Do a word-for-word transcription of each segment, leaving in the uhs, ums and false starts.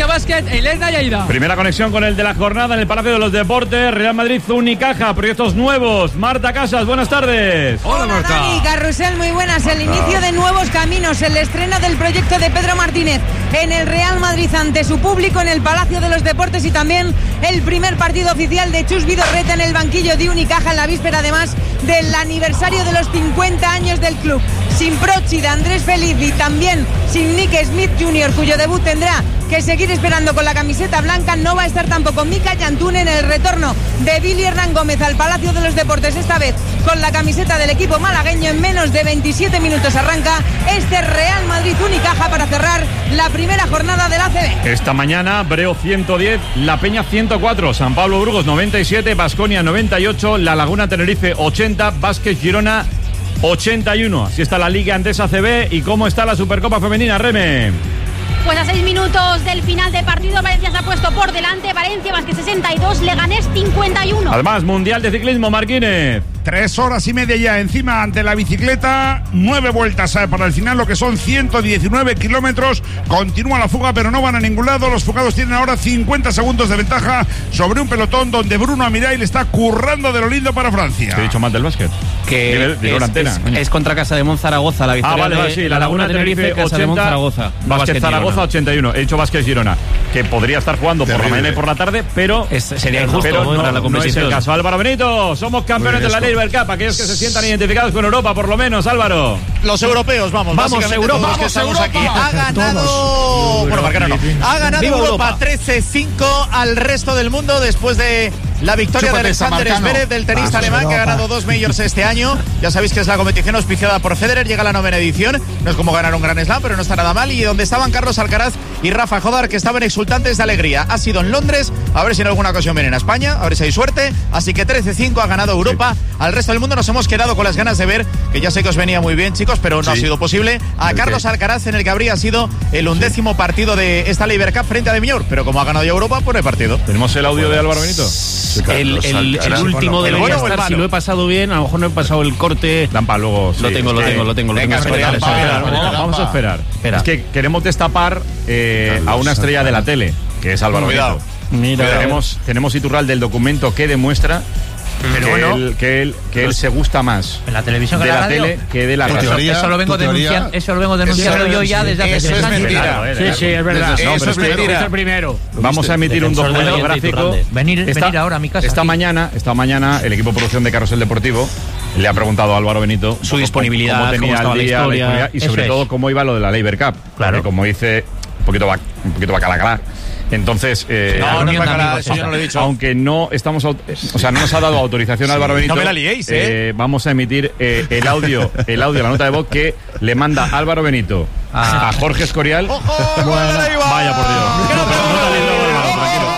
Básquet e Ilesna Lleida. Primera conexión con el de la jornada en el Palacio de los Deportes. Real Madrid, Unicaja, proyectos nuevos. Marta Casas, buenas tardes. Hola, Hola Marta. Dani, Carrusel, muy buenas. El inicio de nuevos caminos, el estreno del proyecto de Pedro Martínez en el Real Madrid ante su público en el Palacio de los Deportes y también el primer partido oficial de Chus Vidorreta en el banquillo de Unicaja en la víspera además del aniversario de los cincuenta años del club. Sin Prochi, de Andrés Feliz y también sin Nick Smith junior, cuyo debut tendrá que seguir esperando con la camiseta blanca. No va a estar tampoco Mika Yantún en el retorno de Billy Hernán Gómez al Palacio de los Deportes, esta vez con la camiseta del equipo malagueño. En menos de veintisiete minutos arranca este Real Madrid Unicaja para cerrar la primera jornada del A C B. Esta mañana Breo ciento diez, La Peña ciento cuatro, San Pablo Burgos noventa y siete, Baskonia noventa y ocho, La Laguna Tenerife ochenta, Vázquez Girona ochenta y uno. Así está la Liga Andesa A C B. ¿Y cómo está la Supercopa Femenina, Reme? Pues a seis minutos del final de partido, Valencia se ha puesto por delante. Valencia Vázquez sesenta y dos, Leganés cincuenta y uno. Además, Mundial de Ciclismo, Marquínez. Tres horas y media ya encima ante la bicicleta. Nueve vueltas para el final, lo que son ciento diecinueve kilómetros. Continúa la fuga, pero no van a ningún lado. Los fugados tienen ahora cincuenta segundos de ventaja sobre un pelotón donde Bruno Amiray le está currando de lo lindo para Francia. ¿Te he dicho más del básquet? Que Nivel, digo, es, antena, es, es contra Casa de Monzaragoza la victoria. Ah, vale, de, vale, sí. La, la Laguna, Laguna Tenerife, Tenerife Casa ochenta, de Monzaragoza. Vázquez Zaragoza ochenta y uno. He dicho Vázquez Girona, que podría estar jugando Terrible. por la mañana y por la tarde, pero es, sería injusto pero no, para la competición. No es el caso. Álvaro Benito, somos campeones de la Laver Cup. Aquellos que se sientan identificados con Europa, por lo menos, Álvaro. Los europeos, vamos. Vamos, Europa. Vamos, que estamos Europa. aquí. Ha ganado. Bueno, Marcano no. Ha ganado Europa, Europa trece cinco al resto del mundo después de la victoria Chúpate de Alexander Zverev, del tenista ah, alemán, Europa. que ha ganado dos majors este año. Ya sabéis que es la competición auspiciada por Federer. Llega la novena edición. No es como ganar un Grand Slam, pero no está nada mal. Y donde estaban Carlos Alcaraz y Rafa Jodar, que estaban exultantes de alegría. Ha sido en Londres. A ver si en alguna ocasión vienen a España. A ver si hay suerte. Así que trece cinco ha ganado Europa. Sí. Al resto del mundo nos hemos quedado con las ganas de ver, que ya sé que os venía muy bien, chicos, pero no sí. ha sido posible, a Carlos Alcaraz en el que habría sido el undécimo sí. partido de esta Laver Cup frente a De Miñor. Pero como ha ganado ya Europa, pues no hay partido. ¿Tenemos el audio de Álvaro Benito? Sí, el, el, el último de bueno, estar, si lo he pasado bien, a lo mejor no he pasado el corte. Lampa, luego sí. Lo tengo, lo tengo, lo tengo. Venga, lo tengo espera, espera, espera, espera, vamos a esperar. Espera. Es que queremos destapar eh, a una estrella de la tele, que es Álvaro Benito. Mira, tenemos, tenemos Iturral del documento que demuestra Pero que, bueno, él, que, él, que él se gusta más en la televisión de que la, la tele que de la eso, radio. Eso lo vengo denunciando, eso lo vengo denunciando yo ya desde hace tres años. Mentira. Sí, sí, es verdad. No, eso es mentira. El primero. Vamos a emitir un documento gráfico. Venir, esta, venir ahora a mi casa. Esta aquí. mañana, esta mañana, el equipo de producción de Carrusel Deportivo le ha preguntado a Álvaro Benito su disponibilidad, cómo tenía cómo el día, la la historia, y sobre todo cómo iba lo de la Laver Cup. Claro. Como dice un poquito un poquito bacalacalá. Entonces, eh, no, no, no, eso yo no lo he dicho. Aunque no estamos, o sea, no nos ha dado autorización sí. Álvaro Benito. No me la liéis, ¿eh? eh vamos a emitir eh, el audio, el audio, la nota de voz que le manda Álvaro Benito ah. a Jorge Escorial. Oh, oh, bueno, vaya por Dios. No, no, no, no, Álvaro, tranquilo.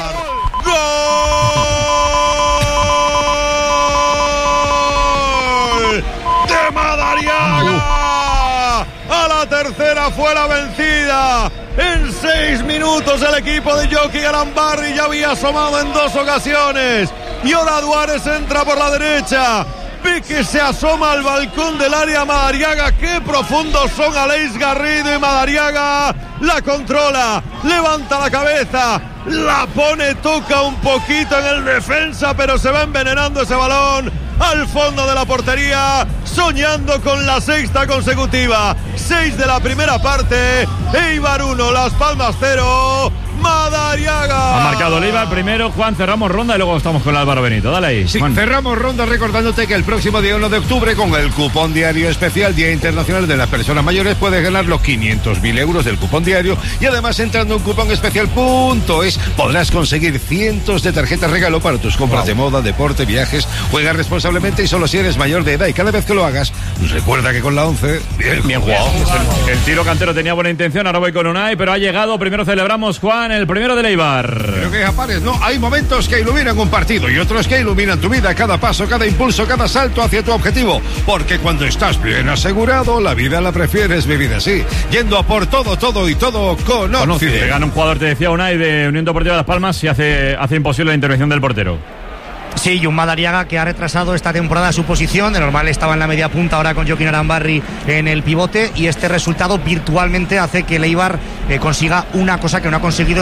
¡Gol! ¡De Madariaga! A la tercera fue la vencida. En seis minutos el equipo de Jockey Arambarri ya había asomado en dos ocasiones. Y ahora Duárez entra por la derecha. Pique se asoma al balcón del área Madariaga. Qué profundos son Aleix Garrido y Madariaga. La controla, levanta la cabeza, la pone, toca un poquito en el defensa, pero se va envenenando ese balón al fondo de la portería, soñando con la sexta consecutiva. Seis de la primera parte, Eibar uno, Las Palmas cero, Madariaga. Ha marcado el Eibar primero, Juan, cerramos ronda y luego estamos con Álvaro Benito. Dale ahí, sí, Juan. Cerramos ronda recordándote que el próximo día uno de octubre, con el cupón diario especial Día Internacional de las Personas Mayores, puedes ganar los quinientos mil euros del cupón diario, y además entrando en cupón especial punto es podrás conseguir cientos de tarjetas regalo para tus compras wow. de moda, deporte, viajes. Juega responsablemente y solo si eres mayor de edad, y cada vez que lo hagas, recuerda que con la once, bien, bien jugado. El, el tiro cantero tenía buena intención, ahora voy con Unai, pero ha llegado, primero celebramos, Juan, el primero del Eibar. Pero que Japares, no, hay momentos que iluminan un partido y otros que iluminan tu vida, cada paso, cada impulso, cada salto hacia tu objetivo, porque cuando estás bien asegurado, la vida la prefieres vivir así, yendo a por todo, todo y todo con Occident. Le gana un jugador, te decía Unai, de Unión Deportiva Las Palmas, y hace, hace imposible la intervención del portero. Sí, y un Madariaga que ha retrasado esta temporada su posición. De normal estaba en la media punta, ahora con Joaquín Arambarri en el pivote, y este resultado virtualmente hace que el Eibar eh, consiga una cosa que no ha conseguido